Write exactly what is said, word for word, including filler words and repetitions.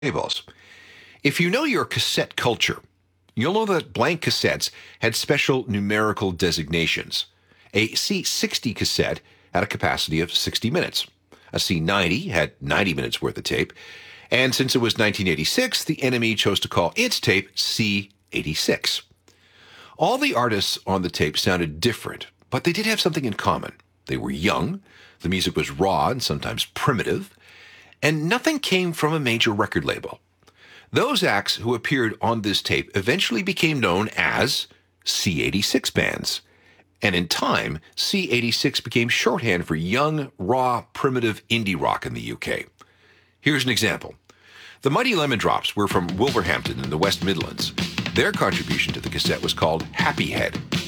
Tables. If you know your cassette culture, you'll know that blank cassettes had special numerical designations. A C sixty cassette had a capacity of sixty minutes. A C ninety had ninety minutes worth of tape. And since it was nineteen eighty-six, the N M E chose to call its tape C eighty-six. All the artists on the tape sounded different, but they did have something in common. They were young, the music was raw and sometimes primitive, and nothing came from a major record label. Those acts who appeared on this tape eventually became known as C eighty-six bands. And in time, C eighty-six became shorthand for young, raw, primitive indie rock in the U K. Here's an example. The Mighty Lemon Drops were from Wolverhampton in the West Midlands. Their contribution to the cassette was called Happy Head.